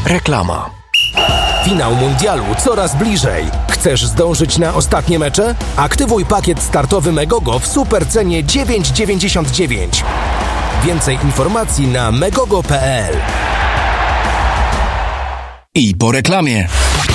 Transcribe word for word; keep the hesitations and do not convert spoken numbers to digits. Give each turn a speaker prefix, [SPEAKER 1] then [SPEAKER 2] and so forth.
[SPEAKER 1] Reklama. Finał mundialu coraz bliżej. Chcesz zdążyć na ostatnie mecze? Aktywuj pakiet startowy Megogo w supercenie dziewięć dziewięćdziesiąt dziewięć. Więcej informacji na megogo kropka pe el.
[SPEAKER 2] I po reklamie.